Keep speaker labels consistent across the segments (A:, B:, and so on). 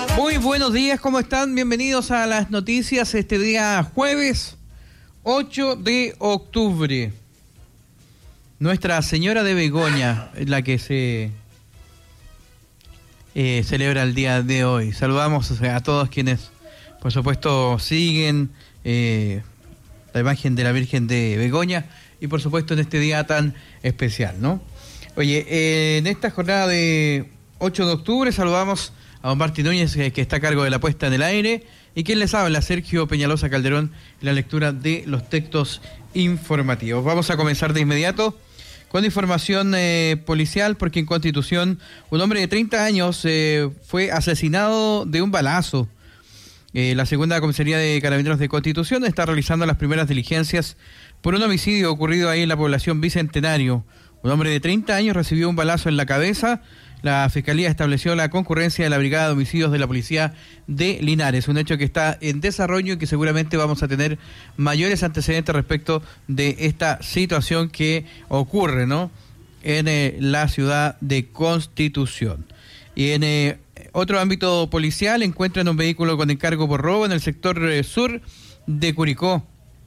A: Muy buenos días, ¿cómo están? Bienvenidos a las noticias este día jueves 8 de octubre. Nuestra Señora de Begoña es la que se celebra el día de hoy. Saludamos a todos quienes, por supuesto, siguen la imagen de la Virgen de Begoña y, por supuesto, en este día tan especial, ¿no? Oye, en esta jornada de 8 de octubre saludamos a don Martín Núñez, que está a cargo de la puesta en el aire, y quien les habla, Sergio Peñalosa Calderón, en la lectura de los textos informativos. Vamos a comenzar de inmediato con información policial, porque en Constitución un hombre de 30 años fue asesinado de un balazo. La segunda comisaría de Carabineros de Constitución está realizando las primeras diligencias por un homicidio ocurrido ahí en la población Bicentenario. Un hombre de 30 años recibió un balazo en la cabeza. La Fiscalía estableció la concurrencia de la Brigada de Homicidios de la Policía de Linares, un hecho que está en desarrollo y que seguramente vamos a tener mayores antecedentes respecto de esta situación que ocurre, ¿no?, en la ciudad de Constitución. Y en otro ámbito policial, encuentran un vehículo con encargo por robo en el sector sur de Curicó.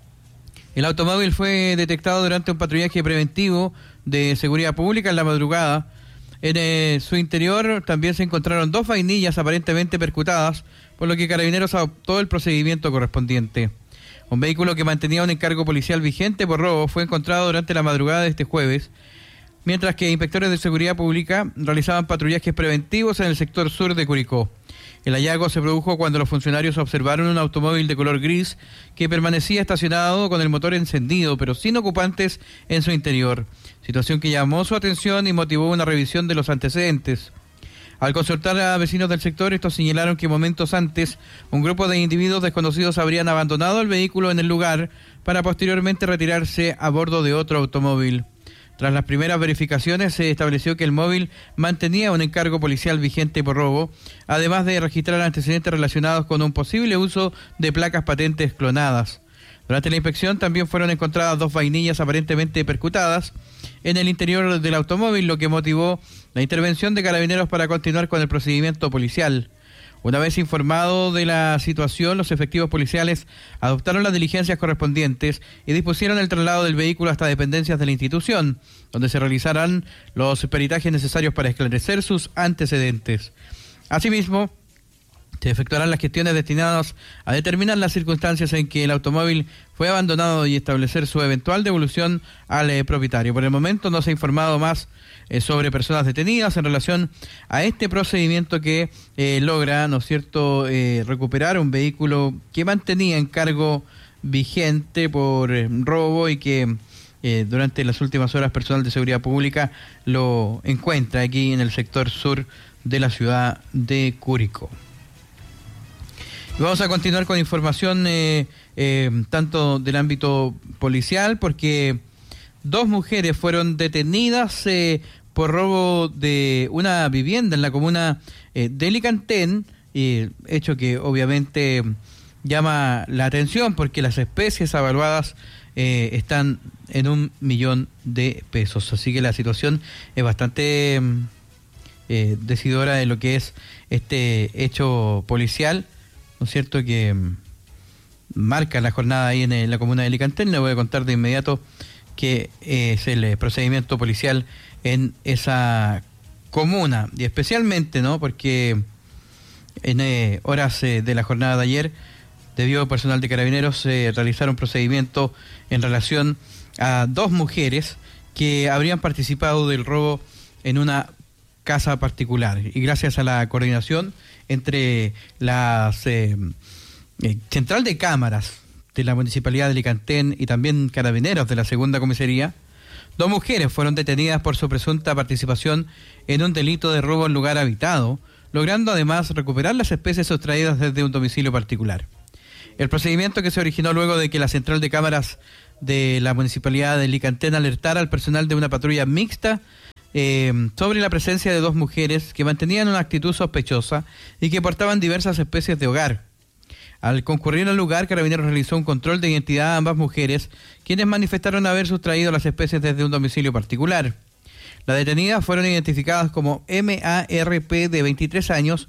A: El automóvil fue detectado durante un patrullaje preventivo de seguridad pública en la madrugada. En su interior también se encontraron 2 vainillas aparentemente percutadas, por lo que Carabineros adoptó el procedimiento correspondiente. Un vehículo que mantenía un encargo policial vigente por robo fue encontrado durante la madrugada de este jueves, mientras que inspectores de seguridad pública realizaban patrullajes preventivos en el sector sur de Curicó. El hallazgo se produjo cuando los funcionarios observaron un automóvil de color gris que permanecía estacionado con el motor encendido, pero sin ocupantes en su interior, situación que llamó su atención y motivó una revisión de los antecedentes. Al consultar a vecinos del sector, estos señalaron que momentos antes un grupo de individuos desconocidos habrían abandonado el vehículo en el lugar para posteriormente retirarse a bordo de otro automóvil. Tras las primeras verificaciones se estableció que el móvil mantenía un encargo policial vigente por robo, además de registrar antecedentes relacionados con un posible uso de placas patentes clonadas. Durante la inspección también fueron encontradas 2 vainillas aparentemente percutadas en el interior del automóvil, lo que motivó la intervención de Carabineros para continuar con el procedimiento policial. Una vez informado de la situación, los efectivos policiales adoptaron las diligencias correspondientes y dispusieron el traslado del vehículo hasta dependencias de la institución, donde se realizarán los peritajes necesarios para esclarecer sus antecedentes. Asimismo, se efectuarán las gestiones destinadas a determinar las circunstancias en que el automóvil fue abandonado y establecer su eventual devolución al propietario. Por el momento no se ha informado más sobre personas detenidas en relación a este procedimiento que logra, ¿no es cierto?, recuperar un vehículo que mantenía encargo vigente por robo y que durante las últimas horas personal de seguridad pública lo encuentra aquí en el sector sur de la ciudad de Curicó. Vamos a continuar con información tanto del ámbito policial, porque 2 mujeres fueron detenidas por robo de una vivienda en la comuna de Licantén, hecho que obviamente llama la atención porque las especies evaluadas están en $1.000.000 de pesos. Así que la situación es bastante decidora de lo que es este hecho policial, ¿no es cierto?, que marca la jornada ahí en la comuna de Licantén. Le voy a contar de inmediato que es el procedimiento policial en esa comuna, y especialmente, ¿no?, porque en horas de la jornada de ayer debió personal de Carabineros realizar un procedimiento en relación a 2 mujeres que habrían participado del robo en una casa particular, y gracias a la coordinación entre la central de cámaras de la Municipalidad de Licantén y también Carabineros de la segunda comisaría, 2 mujeres fueron detenidas por su presunta participación en un delito de robo en lugar habitado, logrando además recuperar las especies sustraídas desde un domicilio particular. El procedimiento, que se originó luego de que la central de cámaras de la Municipalidad de Licantén alertara al personal de una patrulla mixta sobre la presencia de 2 mujeres que mantenían una actitud sospechosa y que portaban diversas especies de hogar. Al concurrir al lugar, Carabineros realizó un control de identidad a ambas mujeres, quienes manifestaron haber sustraído las especies desde un domicilio particular. Las detenidas fueron identificadas como MARP, de 23 años,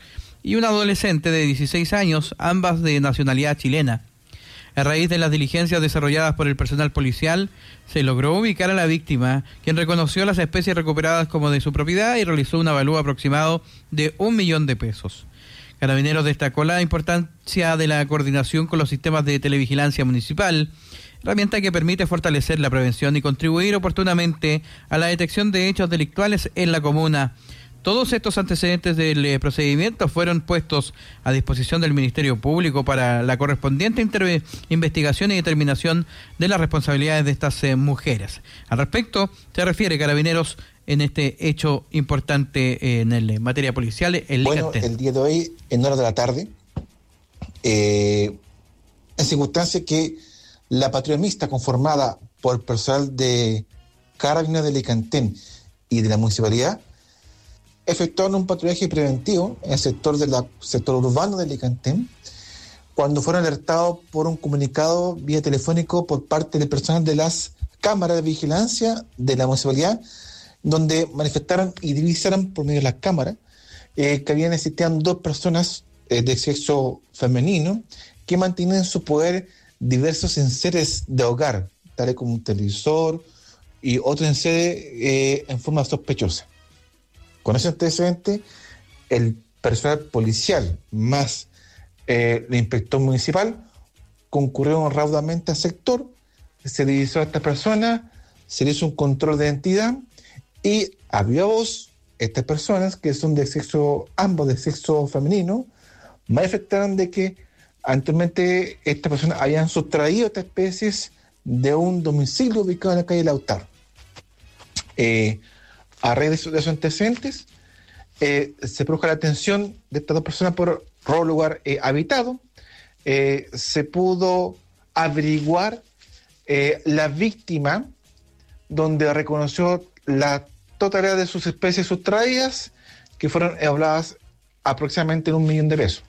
A: y una adolescente de 16 años, ambas de nacionalidad chilena. A raíz de las diligencias desarrolladas por el personal policial, se logró ubicar a la víctima, quien reconoció las especies recuperadas como de su propiedad y realizó un avalúo aproximado de 1 millón de pesos. Carabineros destacó la importancia de la coordinación con los sistemas de televigilancia municipal, herramienta que permite fortalecer la prevención y contribuir oportunamente a la detección de hechos delictuales en la comuna. Todos estos antecedentes del procedimiento fueron puestos a disposición del Ministerio Público para la correspondiente investigación y determinación de las responsabilidades de estas mujeres. Al respecto, se refiere Carabineros en este hecho importante en materia policial.
B: Bueno, el día de hoy, en horas de la tarde, en circunstancias que la patrulla mixta conformada por personal de Carabineros de Licantén y de la municipalidad efectuaron un patrullaje preventivo en el sector urbano de Licantén, cuando fueron alertados por un comunicado vía telefónico por parte del personal de las cámaras de vigilancia de la municipalidad, donde manifestaron y divisaron por medio de las cámaras que existían 2 personas de sexo femenino que mantenían en su poder diversos enseres de hogar, tales como un televisor y otros enseres en forma sospechosa. Con ese antecedente, el personal policial más el inspector municipal concurrieron raudamente al sector, se divisó a esta persona, se le hizo un control de identidad y a viva voz, estas personas que son ambos de sexo femenino, manifestaron de que anteriormente estas personas habían sustraído estas especies de un domicilio ubicado en la calle Lautaro. A raíz de esos antecedentes, se produjo la detención de estas 2 personas por robo lugar habitado. Se pudo averiguar la víctima, donde reconoció la totalidad de sus especies sustraídas, que fueron evaluadas aproximadamente en 1 millón de pesos.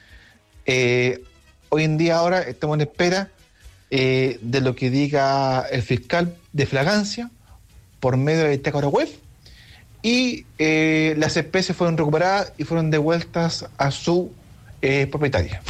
B: Hoy en día ahora estamos en espera de lo que diga el fiscal de flagrancia por medio de bitácora web, y las especies fueron recuperadas y fueron devueltas a su propietaria.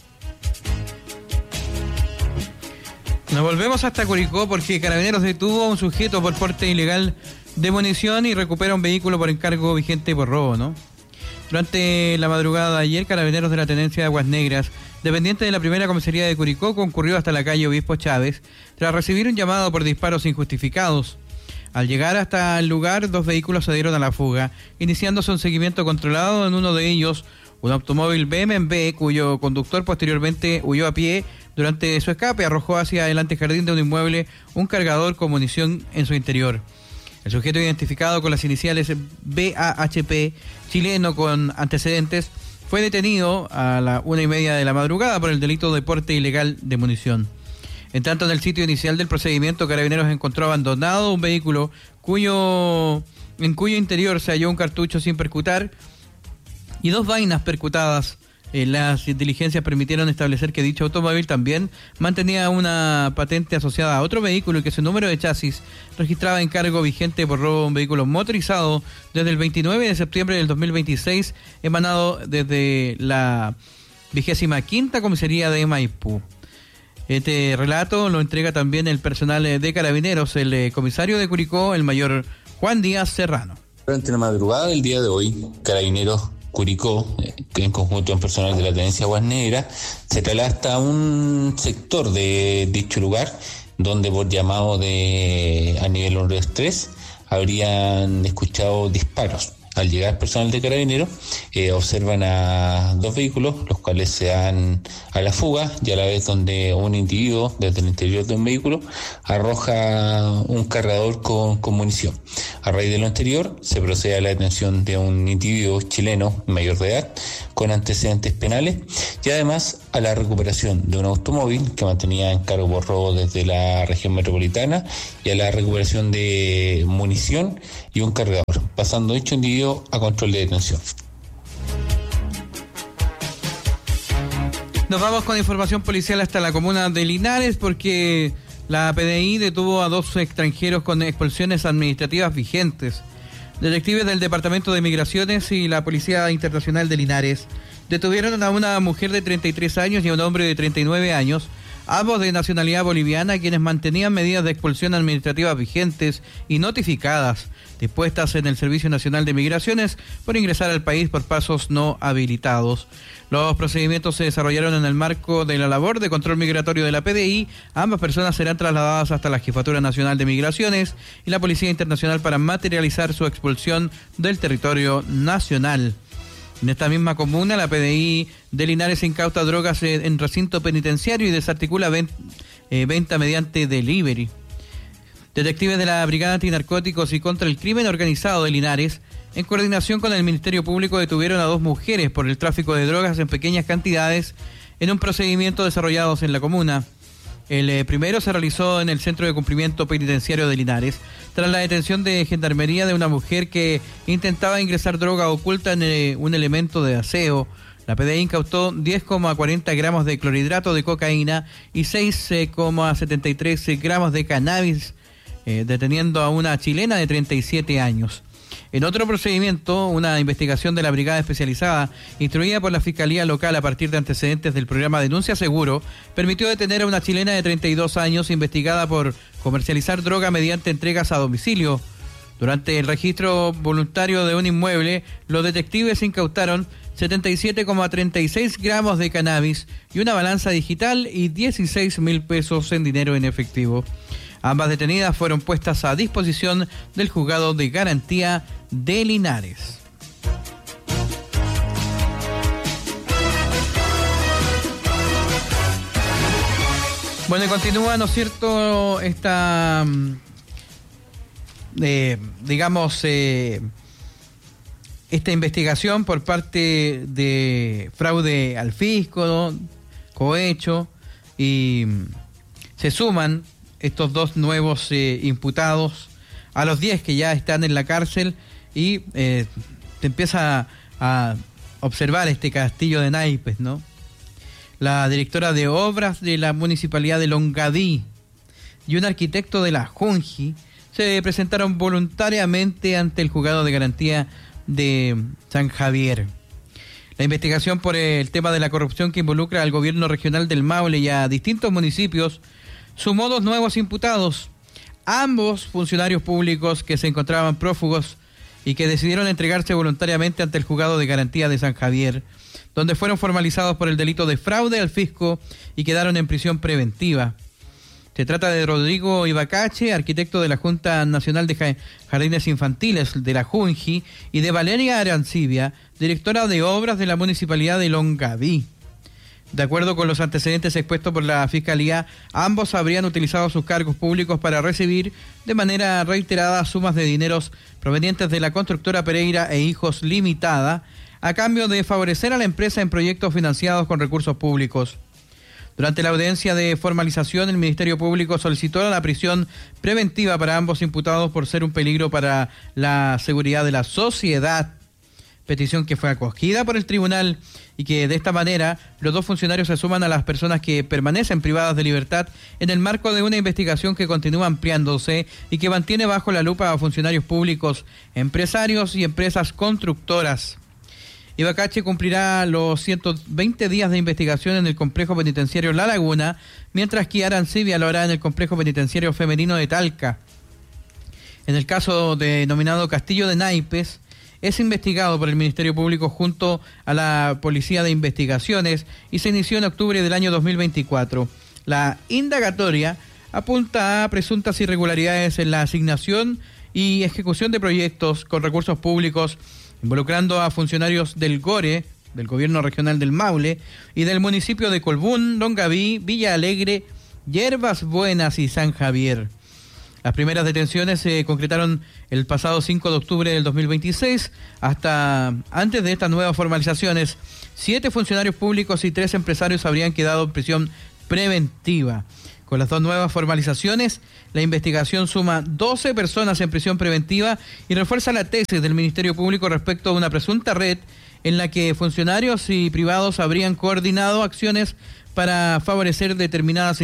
A: Nos volvemos hasta Curicó porque Carabineros detuvo a un sujeto por porte ilegal de munición y recupera un vehículo por encargo vigente por robo, ¿no? Durante la madrugada de ayer, Carabineros de la Tenencia de Aguas Negras, dependiente de la primera comisaría de Curicó, concurrió hasta la calle Obispo Chávez tras recibir un llamado por disparos injustificados. Al llegar hasta el lugar, 2 vehículos se dieron a la fuga, iniciándose un seguimiento controlado. En uno de ellos, un automóvil BMW, cuyo conductor posteriormente huyó a pie. Durante su escape, arrojó hacia el antejardín de un inmueble un cargador con munición en su interior. El sujeto, identificado con las iniciales BAHP, chileno con antecedentes, fue detenido a la 1:30 de la madrugada por el delito de porte ilegal de munición. En tanto, en el sitio inicial del procedimiento, Carabineros encontró abandonado un vehículo en cuyo interior se halló un cartucho sin percutar y 2 vainas percutadas. Las diligencias permitieron establecer que dicho automóvil también mantenía una patente asociada a otro vehículo y que su número de chasis registraba encargo vigente por robo de un vehículo motorizado desde el 29 de septiembre del 2026, emanado desde la 25ª comisaría de Maipú. Este relato lo entrega también el personal de Carabineros, el comisario de Curicó, el mayor Juan Díaz Serrano.
C: Durante la madrugada del día de hoy, Carabineros Curicó, en conjunto con personal de la Tenencia Aguas Negras, se traslada hasta un sector de dicho lugar, donde por llamado a nivel 123 habrían escuchado disparos. Al llegar personal de Carabineros, observan a 2 vehículos, los cuales se dan a la fuga, y a la vez donde un individuo desde el interior de un vehículo arroja un cargador con munición. A raíz de lo anterior, se procede a la detención de un individuo chileno mayor de edad con antecedentes penales y además a la recuperación de un automóvil que mantenía en cargo por robo desde la región metropolitana y a la recuperación de munición y un cargador, pasando dicho individuo a control de detención.
A: Nos vamos con información policial hasta la comuna de Linares porque la PDI detuvo a 2 extranjeros con expulsiones administrativas vigentes. Detectives del Departamento de Migraciones y la Policía Internacional de Linares detuvieron a una mujer de 33 años y a un hombre de 39 años, ambos de nacionalidad boliviana, quienes mantenían medidas de expulsión administrativa vigentes y notificadas, dispuestas en el Servicio Nacional de Migraciones por ingresar al país por pasos no habilitados. Los procedimientos se desarrollaron en el marco de la labor de control migratorio de la PDI. Ambas personas serán trasladadas hasta la Jefatura Nacional de Migraciones y la Policía Internacional para materializar su expulsión del territorio nacional. En esta misma comuna, la PDI de Linares incauta drogas en recinto penitenciario y desarticula venta mediante delivery. Detectives de la Brigada Antinarcóticos y contra el Crimen Organizado de Linares, en coordinación con el Ministerio Público, detuvieron a 2 mujeres por el tráfico de drogas en pequeñas cantidades en un procedimiento desarrollado en la comuna. El primero se realizó en el Centro de Cumplimiento Penitenciario de Linares, tras la detención de Gendarmería de una mujer que intentaba ingresar droga oculta en un elemento de aseo. La PDI incautó 10,40 gramos de clorhidrato de cocaína y 6,73 gramos de cannabis, deteniendo a una chilena de 37 años. En otro procedimiento, una investigación de la Brigada Especializada, instruida por la Fiscalía Local a partir de antecedentes del programa Denuncia Seguro, permitió detener a una chilena de 32 años investigada por comercializar droga mediante entregas a domicilio. Durante el registro voluntario de un inmueble, los detectives incautaron 77,36 gramos de cannabis y una balanza digital y 16.000 pesos en dinero en efectivo. Ambas detenidas fueron puestas a disposición del Juzgado de Garantía de Linares. Bueno, y continúa, ¿no es cierto?, esta, esta investigación por parte de fraude al fisco, ¿no?, cohecho, y se suman estos 2 nuevos imputados a los 10 que ya están en la cárcel, y te empieza a observar este castillo de naipes, ¿no? La directora de obras de la Municipalidad de Longaví y un arquitecto de la Junji se presentaron voluntariamente ante el Juzgado de Garantía de San Javier. La investigación por el tema de la corrupción que involucra al gobierno regional del Maule y a distintos municipios sumó 2 nuevos imputados, ambos funcionarios públicos que se encontraban prófugos y que decidieron entregarse voluntariamente ante el Juzgado de Garantía de San Javier, donde fueron formalizados por el delito de fraude al fisco y quedaron en prisión preventiva. Se trata de Rodrigo Ibacache, arquitecto de la Junta Nacional de Jardines Infantiles de la Junji, y de Valeria Arancibia, directora de obras de la Municipalidad de Longaví. De acuerdo con los antecedentes expuestos por la Fiscalía, ambos habrían utilizado sus cargos públicos para recibir de manera reiterada sumas de dineros provenientes de la constructora Pereira e Hijos Limitada, a cambio de favorecer a la empresa en proyectos financiados con recursos públicos. Durante la audiencia de formalización, el Ministerio Público solicitó la prisión preventiva para ambos imputados por ser un peligro para la seguridad de la sociedad, petición que fue acogida por el tribunal, y que de esta manera los 2 funcionarios se suman a las personas que permanecen privadas de libertad en el marco de una investigación que continúa ampliándose y que mantiene bajo la lupa a funcionarios públicos, empresarios y empresas constructoras. Ibacache cumplirá los 120 días de investigación en el complejo penitenciario La Laguna, mientras que Arancibia lo hará en el complejo penitenciario femenino de Talca. En el caso denominado Castillo de Naipes, es investigado por el Ministerio Público junto a la Policía de Investigaciones y se inició en octubre del año 2024. La indagatoria apunta a presuntas irregularidades en la asignación y ejecución de proyectos con recursos públicos, involucrando a funcionarios del GORE, del Gobierno Regional del Maule, y del municipio de Colbún, Longaví, Villa Alegre, Hierbas Buenas y San Javier. Las primeras detenciones se concretaron el pasado 5 de octubre del 2026. Hasta antes de estas nuevas formalizaciones, 7 funcionarios públicos y 3 empresarios habrían quedado en prisión preventiva. Con las 2 nuevas formalizaciones, la investigación suma 12 personas en prisión preventiva y refuerza la tesis del Ministerio Público respecto a una presunta red en la que funcionarios y privados habrían coordinado acciones para favorecer determinadas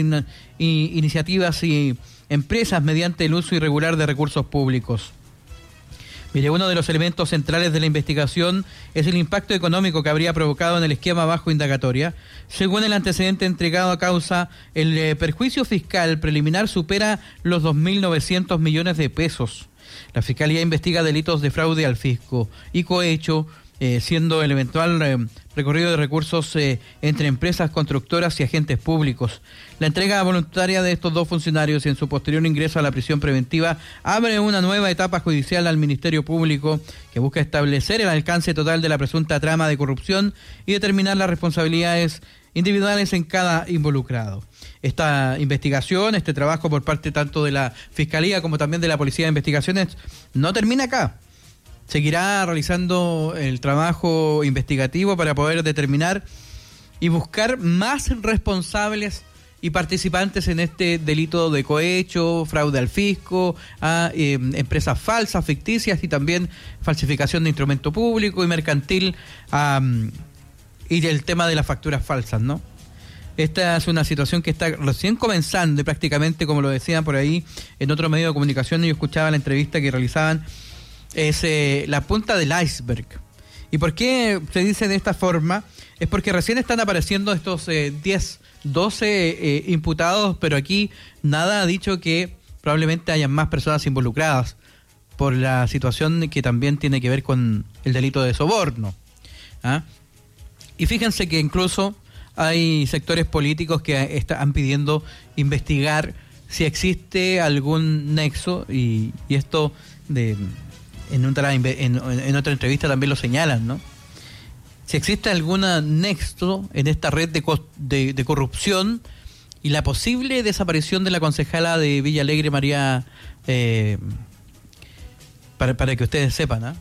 A: iniciativas y empresas mediante el uso irregular de recursos públicos. Mire, uno de los elementos centrales de la investigación es el impacto económico que habría provocado en el esquema bajo indagatoria. Según el antecedente entregado a causa, el perjuicio fiscal preliminar supera los 2.900 millones de pesos. La Fiscalía investiga delitos de fraude al fisco y cohecho, siendo el eventual recorrido de recursos entre empresas constructoras y agentes públicos. La entrega voluntaria de estos dos funcionarios y en su posterior ingreso a la prisión preventiva abre una nueva etapa judicial al Ministerio Público que busca establecer el alcance total de la presunta trama de corrupción y determinar las responsabilidades individuales en cada involucrado. Esta investigación, este trabajo por parte tanto de la Fiscalía como también de la Policía de Investigaciones no termina acá. Seguirá realizando el trabajo investigativo para poder determinar y buscar más responsables y participantes en este delito de cohecho, fraude al fisco, a empresas falsas, ficticias y también falsificación de instrumento público y mercantil, y del tema de las facturas falsas, ¿no? Esta es una situación que está recién comenzando y prácticamente, como lo decían por ahí en otro medio de comunicación, y yo escuchaba la entrevista que realizaban, es la punta del iceberg. ¿Y por qué se dice de esta forma? Es porque recién están apareciendo estos 12 imputados, pero aquí nada ha dicho que probablemente hayan más personas involucradas por la situación que también tiene que ver con el delito de soborno. Y fíjense que incluso hay sectores políticos que están pidiendo investigar si existe algún nexo, y esto en otra entrevista también lo señalan, ¿no? Si existe algún nexo en esta red de corrupción y la posible desaparición de la concejala de Villa Alegre, María, para que ustedes sepan,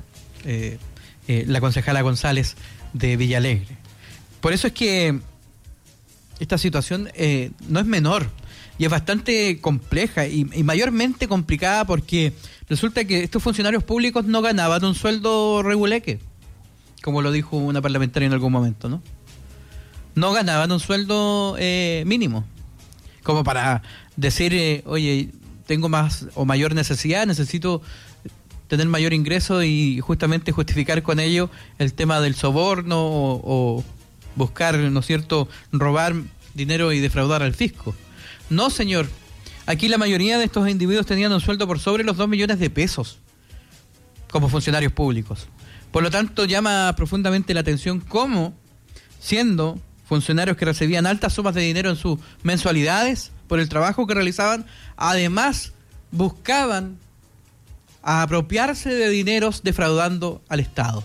A: la concejala González de Villa Alegre. Por eso es que esta situación no es menor y es bastante compleja y mayormente complicada porque resulta que estos funcionarios públicos no ganaban un sueldo reguleque, como lo dijo una parlamentaria en algún momento, ¿no? No ganaban un sueldo mínimo, como para decir, oye, tengo más o mayor necesidad, necesito tener mayor ingreso y justamente justificar con ello el tema del soborno o buscar, ¿no es cierto?, robar dinero y defraudar al fisco. No, señor. Aquí la mayoría de estos individuos tenían un sueldo por sobre los 2 millones de pesos como funcionarios públicos. Por lo tanto, llama profundamente la atención cómo, siendo funcionarios que recibían altas sumas de dinero en sus mensualidades por el trabajo que realizaban, además buscaban apropiarse de dineros defraudando al Estado.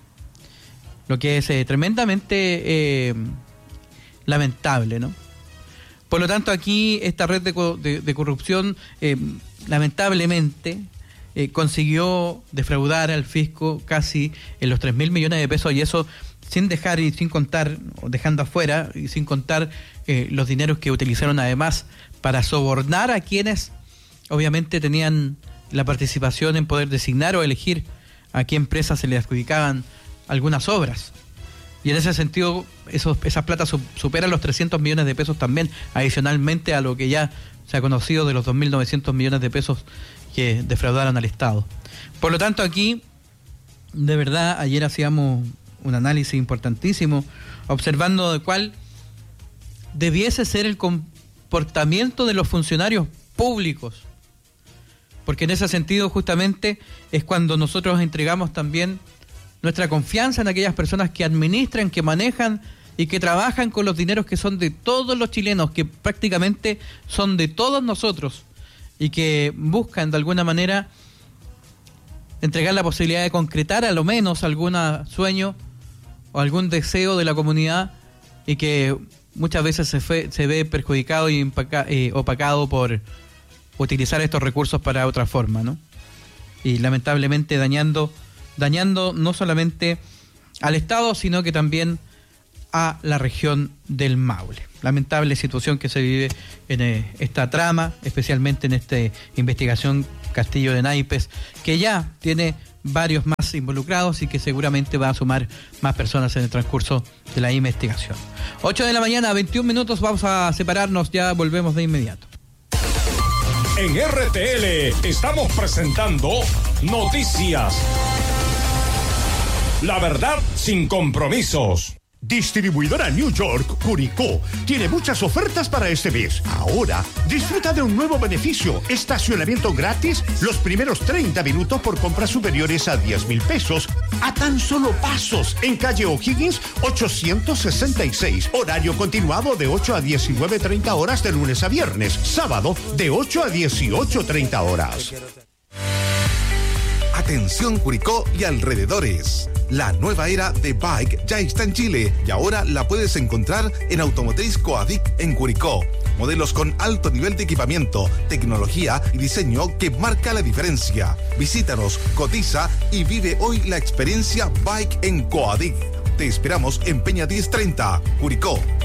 A: Lo que es tremendamente lamentable, ¿no? Por lo tanto, aquí esta red de corrupción lamentablemente consiguió defraudar al fisco casi en los 3.000 millones de pesos, y eso sin dejar y sin contar, o dejando afuera y sin contar los dineros que utilizaron además para sobornar a quienes obviamente tenían la participación en poder designar o elegir a qué empresas se le adjudicaban algunas obras. Y en ese sentido, esas platas superan los 300 millones de pesos también, adicionalmente a lo que ya se ha conocido de los 2.900 millones de pesos que defraudaron al Estado. Por lo tanto, aquí, de verdad, ayer hacíamos un análisis importantísimo, observando de cuál debiese ser el comportamiento de los funcionarios públicos. Porque en ese sentido, justamente, es cuando nosotros entregamos también nuestra confianza en aquellas personas que administran, que manejan y que trabajan con los dineros que son de todos los chilenos, que prácticamente son de todos nosotros, y que buscan de alguna manera entregar la posibilidad de concretar a lo menos algún sueño o algún deseo de la comunidad, y que muchas veces se ve perjudicado y opacado por utilizar estos recursos para otra forma, ¿no? Y lamentablemente dañando no solamente al Estado, sino que también a la región del Maule. Lamentable situación que se vive en esta trama, especialmente en esta investigación Castillo de Naipes, que ya tiene varios más involucrados y que seguramente va a sumar más personas en el transcurso de la investigación. 8 de la mañana, 21 minutos, vamos a separarnos, ya volvemos de inmediato.
D: En RTL estamos presentando Noticias. La verdad sin compromisos.
E: Distribuidora New York, Curicó, tiene muchas ofertas para este mes. Ahora, disfruta de un nuevo beneficio. Estacionamiento gratis los primeros 30 minutos por compras superiores a 10,000 pesos. A tan solo pasos, en calle O'Higgins, 866. Horario continuado de 8 a 19:30 horas de lunes a viernes. Sábado, de 8 a 18:30 horas.
F: Atención Curicó y alrededores. La nueva era de Bike ya está en Chile y ahora la puedes encontrar en Automotriz Coadic en Curicó. Modelos con alto nivel de equipamiento, tecnología y diseño que marca la diferencia. Visítanos, cotiza y vive hoy la experiencia Bike en Coadic. Te esperamos en Peña 1030, Curicó.